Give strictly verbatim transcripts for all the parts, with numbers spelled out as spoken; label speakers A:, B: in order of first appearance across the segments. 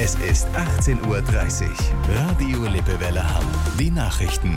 A: Es ist achtzehn Uhr dreißig. Radio Lippewelle Hamm. Die Nachrichten.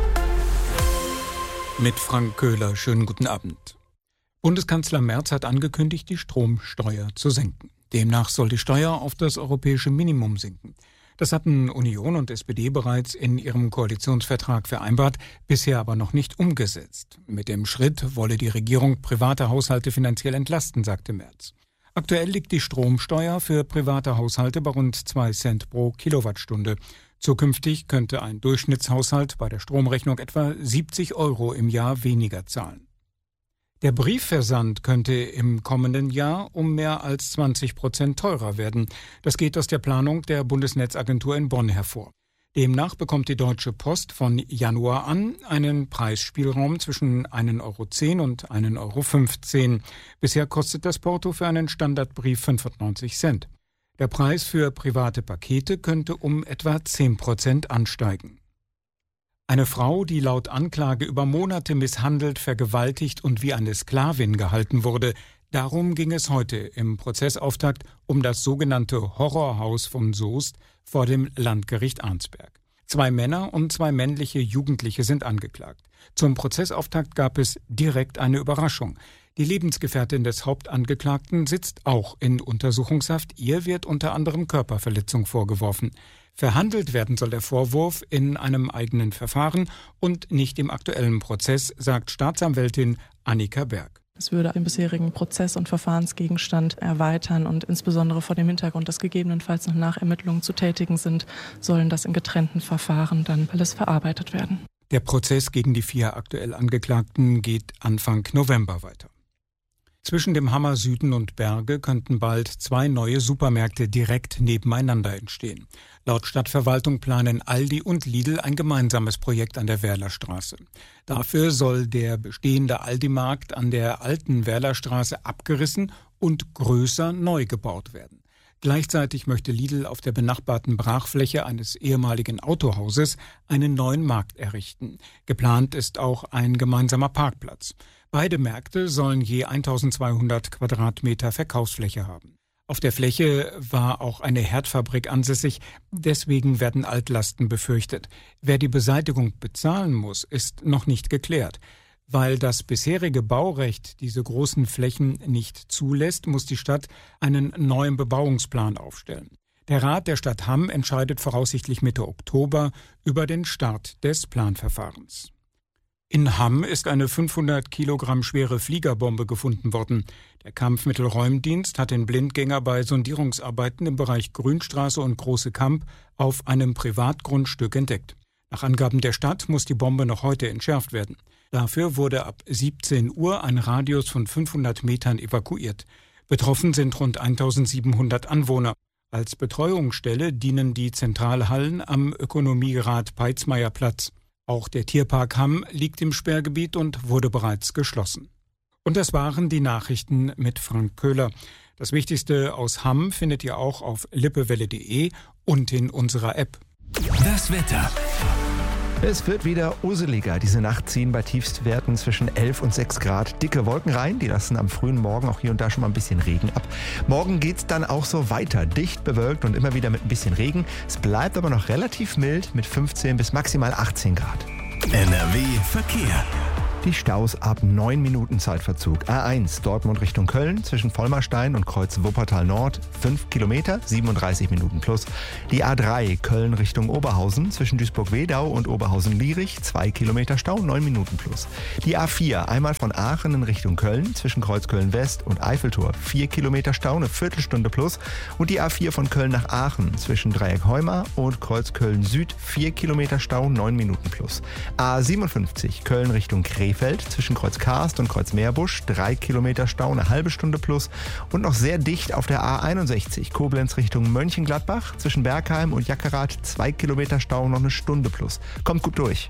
B: Mit Frank Köhler, schönen guten Abend. Bundeskanzler Merz hat angekündigt, die Stromsteuer zu senken. Demnach soll die Steuer auf das europäische Minimum sinken. Das hatten Union und S P D bereits in ihrem Koalitionsvertrag vereinbart, bisher aber noch nicht umgesetzt. Mit dem Schritt wolle die Regierung private Haushalte finanziell entlasten, sagte Merz. Aktuell liegt die Stromsteuer für private Haushalte bei rund zwei Cent pro Kilowattstunde. Zukünftig könnte ein Durchschnittshaushalt bei der Stromrechnung etwa siebzig Euro im Jahr weniger zahlen. Der Briefversand könnte im kommenden Jahr um mehr als zwanzig Prozent teurer werden. Das geht aus der Planung der Bundesnetzagentur in Bonn hervor. Demnach bekommt die Deutsche Post von Januar an einen Preisspielraum zwischen ein Euro zehn und ein Euro fünfzehn. Bisher kostet das Porto für einen Standardbrief fünfundneunzig Cent. Der Preis für private Pakete könnte um etwa zehn Prozent ansteigen. Eine Frau, die laut Anklage über Monate misshandelt, vergewaltigt und wie eine Sklavin gehalten wurde, darum ging es heute im Prozessauftakt um das sogenannte Horrorhaus von Soest vor dem Landgericht Arnsberg. Zwei Männer und zwei männliche Jugendliche sind angeklagt. Zum Prozessauftakt gab es direkt eine Überraschung. Die Lebensgefährtin des Hauptangeklagten sitzt auch in Untersuchungshaft. Ihr wird unter anderem Körperverletzung vorgeworfen. Verhandelt werden soll der Vorwurf in einem eigenen Verfahren und nicht im aktuellen Prozess, sagt Staatsanwältin Annika Berg.
C: Es würde den bisherigen Prozess- und Verfahrensgegenstand erweitern und insbesondere vor dem Hintergrund, dass gegebenenfalls noch Nachermittlungen zu tätigen sind, sollen das in getrennten Verfahren dann alles verarbeitet werden.
B: Der Prozess gegen die vier aktuell Angeklagten geht Anfang November weiter. Zwischen dem Hammer Süden und Berge könnten bald zwei neue Supermärkte direkt nebeneinander entstehen. Laut Stadtverwaltung planen Aldi und Lidl ein gemeinsames Projekt an der Werlerstraße. Dafür soll der bestehende Aldi-Markt an der alten Werlerstraße abgerissen und größer neu gebaut werden. Gleichzeitig möchte Lidl auf der benachbarten Brachfläche eines ehemaligen Autohauses einen neuen Markt errichten. Geplant ist auch ein gemeinsamer Parkplatz. Beide Märkte sollen je eintausendzweihundert Quadratmeter Verkaufsfläche haben. Auf der Fläche war auch eine Herdfabrik ansässig, deswegen werden Altlasten befürchtet. Wer die Beseitigung bezahlen muss, ist noch nicht geklärt. Weil das bisherige Baurecht diese großen Flächen nicht zulässt, muss die Stadt einen neuen Bebauungsplan aufstellen. Der Rat der Stadt Hamm entscheidet voraussichtlich Mitte Oktober über den Start des Planverfahrens. In Hamm ist eine fünfhundert Kilogramm schwere Fliegerbombe gefunden worden. Der Kampfmittelräumdienst hat den Blindgänger bei Sondierungsarbeiten im Bereich Grünstraße und Große Kamp auf einem Privatgrundstück entdeckt. Nach Angaben der Stadt muss die Bombe noch heute entschärft werden. Dafür wurde ab siebzehn Uhr ein Radius von fünfhundert Metern evakuiert. Betroffen sind rund eintausendsiebenhundert Anwohner. Als Betreuungsstelle dienen die Zentralhallen am Ökonomierat Peitzmeier-Platz. Auch der Tierpark Hamm liegt im Sperrgebiet und wurde bereits geschlossen. Und das waren die Nachrichten mit Frank Köhler. Das Wichtigste aus Hamm findet ihr auch auf lippewelle punkt de und in unserer App.
A: Das Wetter.
D: Es wird wieder useliger. Diese Nacht ziehen bei Tiefstwerten zwischen elf und sechs Grad dicke Wolken rein. Die lassen am frühen Morgen auch hier und da schon mal ein bisschen Regen ab. Morgen geht's dann auch so weiter. Dicht bewölkt und immer wieder mit ein bisschen Regen. Es bleibt aber noch relativ mild mit fünfzehn bis maximal achtzehn Grad.
A: N R W Verkehr.
D: Die Staus ab neun Minuten Zeitverzug. A eins Dortmund Richtung Köln zwischen Vollmerstein und Kreuz Wuppertal Nord fünf Kilometer, siebenunddreißig Minuten plus. Die A drei Köln Richtung Oberhausen zwischen Duisburg-Wedau und Oberhausen-Lierich zwei Kilometer Stau, neun Minuten plus. Die A vier einmal von Aachen in Richtung Köln zwischen Kreuzköln West und Eiffeltor vier Kilometer Stau, eine Viertelstunde plus. Und die A vier von Köln nach Aachen zwischen Dreieck Heumar und Kreuzköln Süd vier Kilometer Stau, neun Minuten plus. A siebenundfünfzig Köln Richtung Krefeld zwischen Kreuz Karst und Kreuz Meerbusch, drei Kilometer Stau, eine halbe Stunde plus. Und noch sehr dicht auf der A einundsechzig Koblenz Richtung Mönchengladbach zwischen Bergheim und Jackerath, zwei Kilometer Stau, noch eine Stunde plus. Kommt gut durch.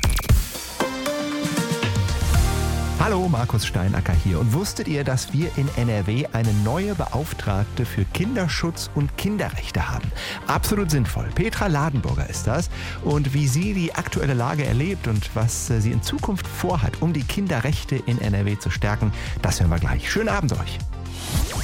D: Hallo, Markus Steinacker hier. Und wusstet ihr, dass wir in N R W eine neue Beauftragte für Kinderschutz und Kinderrechte haben? Absolut sinnvoll. Petra Ladenburger ist das. Und wie sie die aktuelle Lage erlebt und was sie in Zukunft vorhat, um die Kinderrechte in N R W zu stärken, das hören wir gleich. Schönen Abend euch.